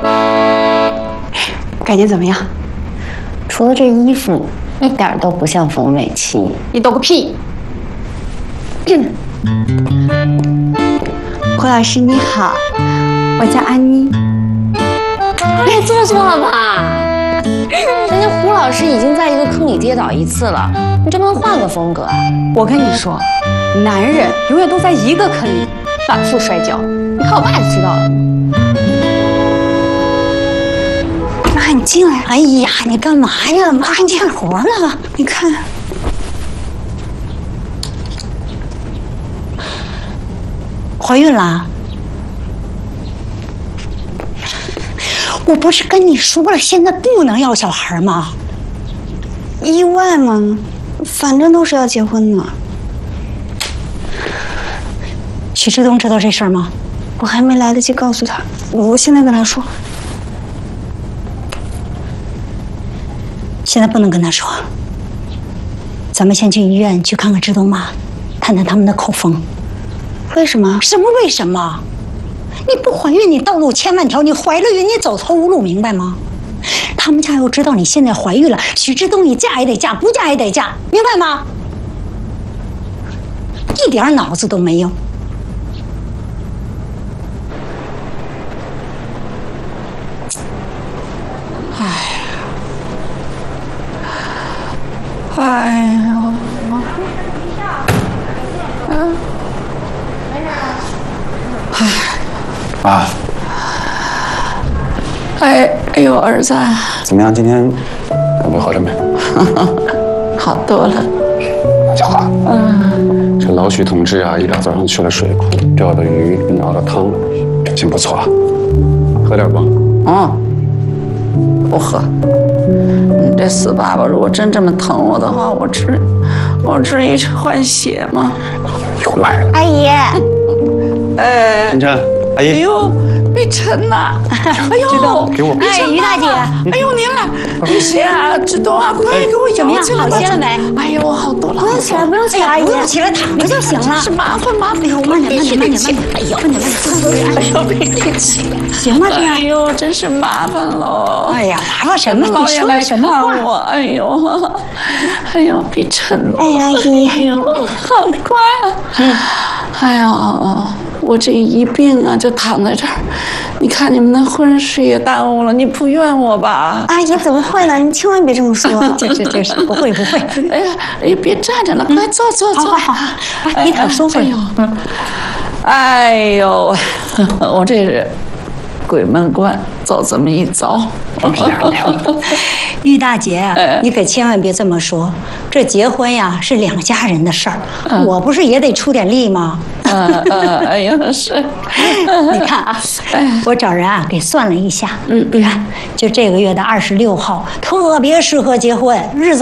感觉怎么样？ 除了这衣服，一点都不像冯美琪。 你懂个屁！胡老师你好，我叫安妮。 别做作了吧？人家胡老师已经在一个坑里跌倒一次了，你这不能换个风格啊？ 我跟你说，男人永远都在一个坑里反复摔跤，你看我爸就知道了。妈，你进来。 哎呀，你干嘛呀？妈，你干活呢？ 你看， 怀孕了？我不是跟你说了，现在不能要小孩吗？ 意外嘛，反正都是要结婚的。 许志东知道这事儿吗？ 我还没来得及告诉他，我现在跟他说。 现在不能跟他说。咱们先去医院去看看志东妈，探探他们的口风。 为什么？ 什么为什么？你不怀孕，你道路千万条；你怀了孕，你走投无路，明白吗？他们家要知道你现在怀孕了，许志东你嫁也得嫁，不嫁也得嫁，明白吗？一点脑子都没有。 哎呦， 啊， 哎呦，儿子， 怎么样？今天感冒好了没？ 好多了。 小华，这老许同志啊，一大早上去了水库，钓的鱼跟熬了汤，表现不错啊。喝点不？ 不喝。你这死爸爸，如果真这么疼我的话，我至于换血吗？ 又来了， 阿姨， 晨晨，阿姨， 哎呦，没沉呐！哎呦， 给我。 哎，于大姐， 哎呦，您来，你谁啊？志东啊，快给我怎么样？ 摇起来吧好些了没？ 哎呦，好多了。 不用起来，不用起来，阿姨，不用起来，躺着就行了。 是麻烦。 哎呦，慢点，哎呦，慢点， 哎呦，别客气。 行吗？这样。 哎呦，真是麻烦喽。 哎呀，麻烦什么？你说的什么话？ 我，哎呦，别沉了。 哎呀，阿姨， 哎呦，好乖啊。哎呀，我这一病啊，就躺在这儿。你看你们的婚事也耽误了，你不怨我吧？ 阿姨怎么会呢？你千万别这么说。 就是不会。 哎呀，别站着了，快坐。 好，你躺舒服。 哎呦，我这是鬼门关走这么一遭。 于大姐，你可千万别这么说，这结婚呀是两家人的事儿，我不是也得出点力吗？ 哎呀，是。 你看啊，我找人啊给算了一下，你看，就这个月的26号，特别适合结婚，日子